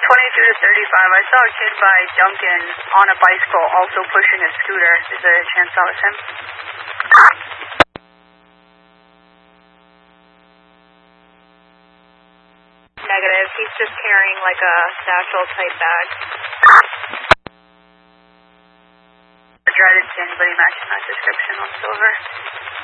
22 to 35. I saw a kid by Duncan on a bicycle also pushing a scooter. Is there a chance that was him? Negative. He's just carrying like a satchel type bag. I didn't see anybody matching that description on Silver.